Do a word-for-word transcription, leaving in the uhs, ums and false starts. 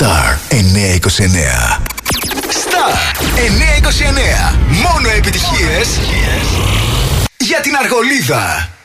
Star εννιακόσια είκοσι εννέα. Star εννιακόσια είκοσι εννέα. Μόνο επιτυχίες για την Αργολίδα.